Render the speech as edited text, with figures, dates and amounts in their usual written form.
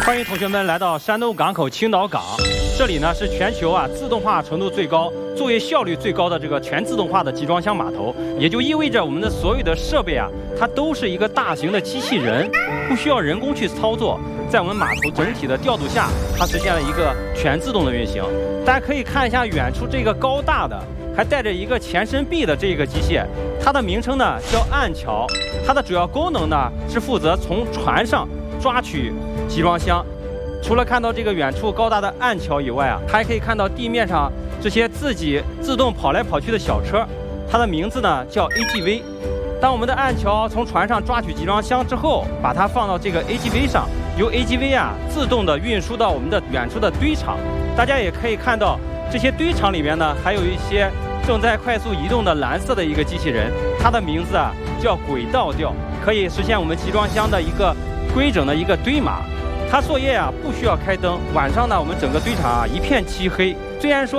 欢迎同学们来到山东港口青岛港，这里呢是全球自动化程度最高、作业效率最高的这个全自动化的集装箱码头，也就意味着我们的所有的设备它都是一个大型的机器人，不需要人工去操作，在我们码头整体的调度下，它实现了一个全自动的运行。大家可以看一下远处这个高大的，还带着一个前身臂的这个机械，它的名称呢叫岸桥，它的主要功能呢是负责从船上抓取集装箱。除了看到这个远处高大的岸桥以外还可以看到地面上这些自己自动跑来跑去的小车，它的名字呢叫 AGV。当我们的岸桥从船上抓取集装箱之后，把它放到这个 AGV 上，由 AGV 自动的运输到我们的远处的堆场。大家也可以看到，这些堆场里面呢，还有一些正在快速移动的蓝色的一个机器人，它的名字叫轨道吊，可以实现我们集装箱的一个规整的一个堆码。它作业不需要开灯，晚上呢，我们整个堆场一片漆黑。虽然说